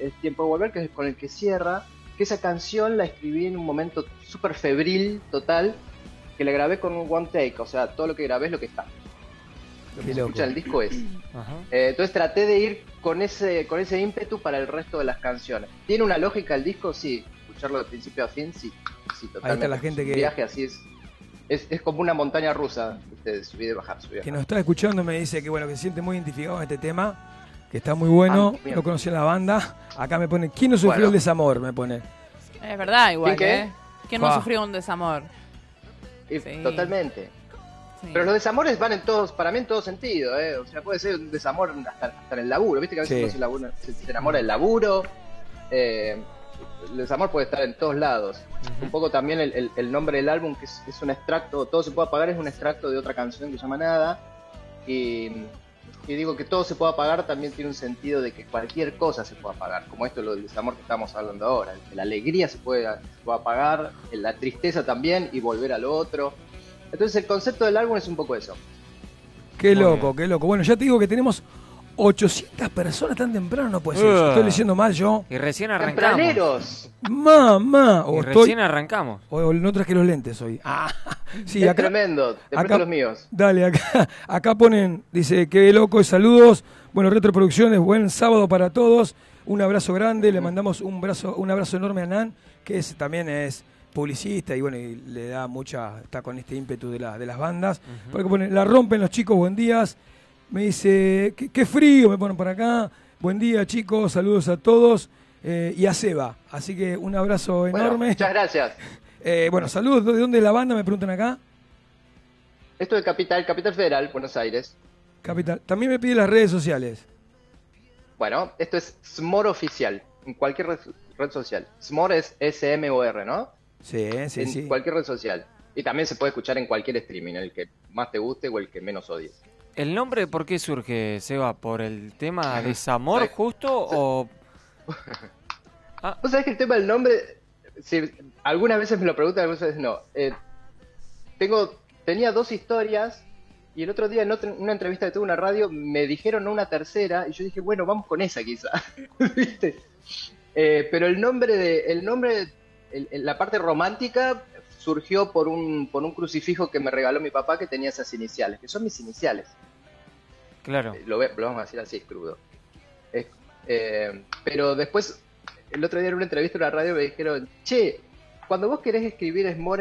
Es Tiempo de Volver, que es con el que cierra, que esa canción la escribí en un momento súper febril, total, que la grabé con un one take, o sea, todo lo que grabé es lo que está. Lo que Qué se loco. escucha en el disco es. Ajá. Entonces traté de ir con ese ímpetu para el resto de las canciones. ¿Tiene una lógica el disco? Sí. Escucharlo de principio a fin, sí. Sí, totalmente. Ahí está la gente Es un que, viaje así es como una montaña rusa, ¿viste? Subir y bajar, subir y que bajar. nos está escuchando me dice que bueno, que se siente muy identificado con este tema, que está muy bueno, Ah, bien. no conocía la banda. Acá me pone, ¿quién no sufrió Bueno. el desamor? Me pone. Es verdad, igual, ¿Quién qué? ¿eh? ¿Quién no Fua. sufrió un desamor? Sí. Totalmente. Sí. Pero los desamores van en todos, para mí en todo sentido, ¿eh? O sea, puede ser un desamor hasta en el laburo, ¿viste? Que a veces Sí. uno se enamora del laburo. El desamor puede estar en todos lados. Un poco también el nombre del álbum, que es un extracto, Todo se puede apagar, es un extracto de otra canción que se llama Nada. Y digo que todo se puede apagar también tiene un sentido de que cualquier cosa se puede apagar, como esto lo del desamor que estamos hablando ahora. La alegría se puede apagar, la tristeza también y volver a lo otro. Entonces el concepto del álbum es un poco eso. Qué Muy loco, bien. qué loco. Bueno, ya te digo que tenemos 800 personas tan temprano, no puede ser. Estoy leyendo mal yo. Y recién arrancamos. ¡Tempraneros! Mamá, Y o estoy recién arrancamos. o no traje los lentes hoy. Ah, sí, Es acá. tremendo, te acá- presto los míos. Dale, acá ponen, dice, qué loco, saludos, bueno, Retroproducciones, buen sábado para todos, un abrazo grande, le mandamos un abrazo enorme a Nan, que también es publicista y bueno, y le da está con este ímpetu de las bandas, porque pone, la rompen los chicos, buen días, me dice, qué frío, me ponen por acá, buen día chicos, saludos a todos, y a Seba, así que un abrazo Bueno, enorme. muchas gracias. Bueno, saludos, ¿de dónde es la banda? Me preguntan acá. Esto es Capital Federal, Buenos Aires. Capital. También me pide las redes sociales. Bueno, esto es Smor Oficial, en cualquier red social. Smor es S-M-O-R, ¿no? Sí, sí, En sí. cualquier red social. Y también se puede escuchar en cualquier streaming, el que más te guste o el que menos odies. ¿El nombre por qué surge, Seba? ¿Por el tema desamor ¿Sabes? justo o...? ¿Vos sabés que el tema del nombre, si, algunas veces me lo preguntan, algunas veces no? Tenía dos historias y el otro día en una entrevista que tuve en una radio me dijeron una tercera y yo dije, bueno, vamos con esa quizá. ¿Viste? Pero el nombre, la parte romántica surgió por un crucifijo que me regaló mi papá que tenía esas iniciales, que son mis iniciales. Claro. Lo vamos a decir así, crudo. Pero después, el otro día en una entrevista en la radio me dijeron, che, cuando vos querés escribir Smor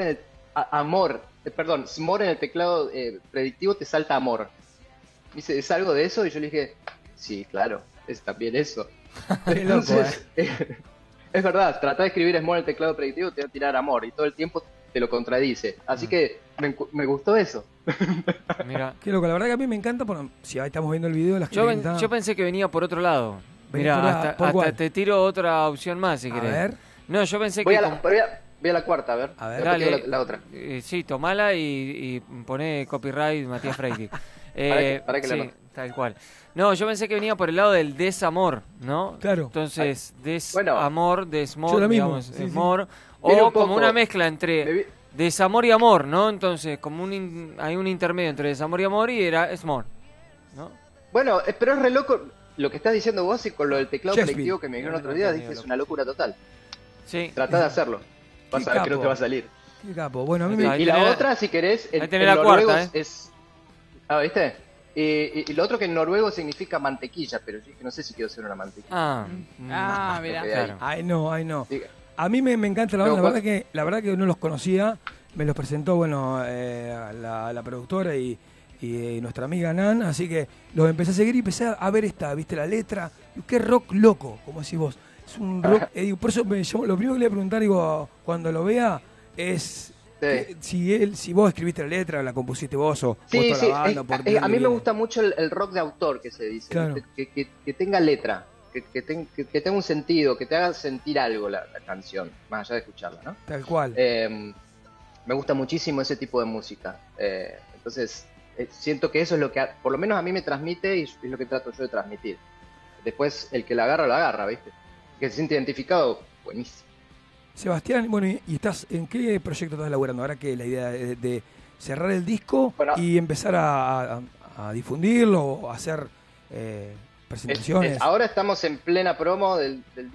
Smor en el teclado predictivo te salta amor. Dice, ¿es algo de eso? Y yo le dije, sí, claro, es también eso. Qué loco, Entonces, es verdad, tratar de escribir Smor en el teclado predictivo te va a tirar amor y todo el tiempo te lo contradice. Así que me gustó eso. Mira, Qué loco, la verdad que a mí me encanta, si ahí estamos viendo el video, la gente que está- yo pensé que venía por otro lado. Venía por Mira, ¿por hasta cuál? te tiro otra opción más si A querés. ver, No, yo pensé Voy que... a la cuarta, a ver. A ver. Después Dale. digo la otra. Sí, tomala y poné copyright Matías Freire. Para que la sí, anote. tal cual. No, yo pensé que venía por el lado del desamor, ¿no? Claro. Entonces, Bueno. desamor, Yo desmor, lo mismo, digamos, sí, sí. esmor, Viene o un poco. como una mezcla Me entre vi- desamor y amor, ¿no? Entonces, como hay un intermedio entre desamor y amor y era esmor, ¿no? Bueno, pero es re loco lo que estás diciendo vos y con lo del teclado Shakespeare. predictivo que me dijeron No, otro no día, entendí, dije, es loco. una locura total. Sí. Tratá de hacerlo. Vas Qué a ver que no capo. te va a salir. qué capo. Bueno, a mí Sí. me... Ahí Y la tenés la- otra, si querés, ahí en tenés la noruego cuarta, es... Ah, ¿viste? Y lo otro que en noruego significa mantequilla, pero yo dije, no sé si quiero ser una mantequilla. Ah, Mira. Ok, claro. Ay, no, ay, no. Diga. A mí me encanta la No, banda, ¿cuál? la verdad que no los conocía, me los presentó, bueno, la productora y nuestra amiga Nan, así que los empecé a seguir y empecé a ver viste, la letra, y qué rock loco, como decís vos, es un rock, digo, por eso lo primero que le voy a preguntar, digo, cuando lo vea, es si vos escribiste la letra, la compusiste vos o Sí, vos sí, toda la banda, por a dónde mí me viene. gusta mucho el rock de autor que se dice, Claro. ¿viste? Que tenga letra, que tenga un sentido, que te haga sentir algo la canción, más allá de escucharla, ¿no? Tal cual. Me gusta muchísimo ese tipo de música. Entonces, siento que eso es lo que, por lo menos a mí me transmite y es lo que trato yo de transmitir. Después, el que la agarra, ¿viste? Que se siente identificado, buenísimo. Sebastián, bueno, ¿y estás en qué proyecto estás elaborando? Ahora que la idea de cerrar el disco Bueno. y empezar a difundirlo o hacer presentaciones. Ahora estamos en plena promo del